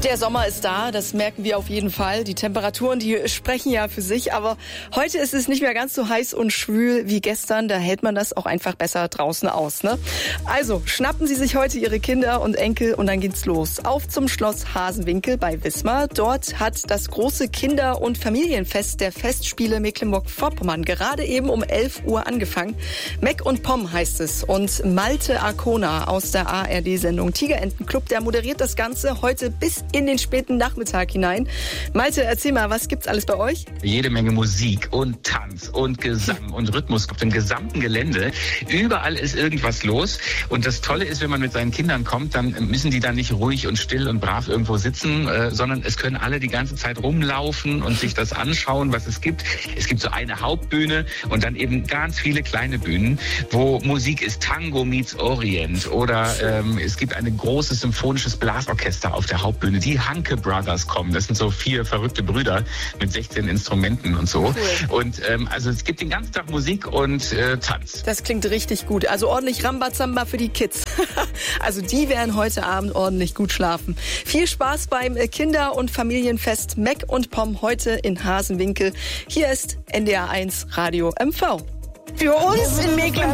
Der Sommer ist da, das merken wir auf jeden Fall. Die Temperaturen, die sprechen ja für sich. Aber heute ist es nicht mehr ganz so heiß und schwül wie gestern. Da hält man das auch einfach besser draußen aus, ne? Also schnappen Sie sich heute Ihre Kinder und Enkel und dann geht's los. Auf zum Schloss Hasenwinkel bei Wismar. Dort hat das große Kinder- und Familienfest der Festspiele Mecklenburg-Vorpommern gerade eben um 11 Uhr angefangen. Meck und Pom heißt es. Und Malte Arkona aus der ARD-Sendung Tigerentenclub, der moderiert das Ganze heute bis in den späten Nachmittag hinein. Malte, erzähl mal, was gibt's alles bei euch? Jede Menge Musik und Tanz und Gesang und Rhythmus auf dem gesamten Gelände. Überall ist irgendwas los. Und das Tolle ist, wenn man mit seinen Kindern kommt, dann müssen die da nicht ruhig und still und brav irgendwo sitzen, sondern es können alle die ganze Zeit rumlaufen und sich das anschauen, was es gibt. Es gibt so eine Hauptbühne und dann eben ganz viele kleine Bühnen, wo Musik ist. Tango meets Orient oder es gibt ein großes symphonisches Blasorchester auf der Hauptbühne. Die Hanke Brothers kommen. Das sind so 4 verrückte Brüder mit 16 Instrumenten und so. Cool. Und also es gibt den ganzen Tag Musik und Tanz. Das klingt richtig gut. Also ordentlich Rambazamba für die Kids. Also die werden heute Abend ordentlich gut schlafen. Viel Spaß beim Kinder- und Familienfest Meck und Pom heute in Hasenwinkel. Hier ist NDR 1 Radio MV. Für uns in Mecklenburg